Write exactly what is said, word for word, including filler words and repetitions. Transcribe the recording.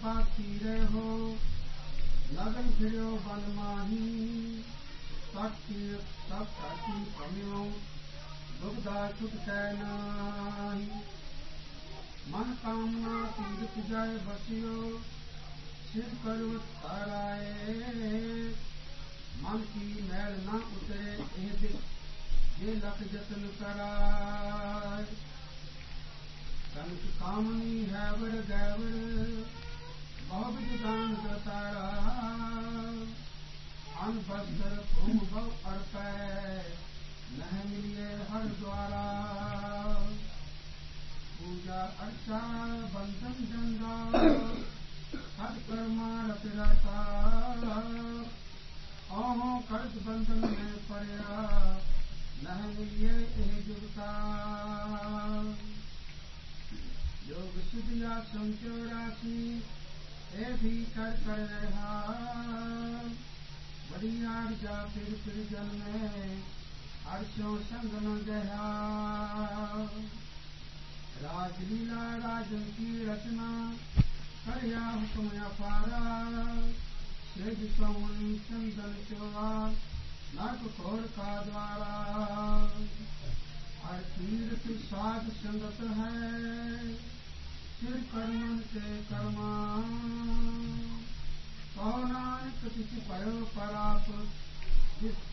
पाती रहो लगन फिरो बन माही साक्षी सब साक्षी पमियो दुबदा छुटकै नाही मन कामना तीर्थ जाय बसियो सिर करवत ताराए मन की मैल न उतरे एह दिख ये लख जतन कराय कंस कामनी हैवर गैवर बहुविध दान दतारा अन बस्तर भूम बहु अर्पै नह मिलिए हर द्वारा पूजा अर्चा बंधन जंदा हर कर्मा रत रता ओहो कर्ज बंधन में पड़या नह मिलिए एह जुगता योग सिद्धिया संचौरासी ए भी कर कर रहा बड़ियार जा फिर फिर जन में हर्षों संग न गया राजलीला राजन की रचना करया हुक्म अपारा सेज सौमनी चंदन चोरा नरक खोर का द्वारा हर तीर्थ साध संगत है सिर कर्मन के कर्मा कहो नानक तिथि पयो पराप जिस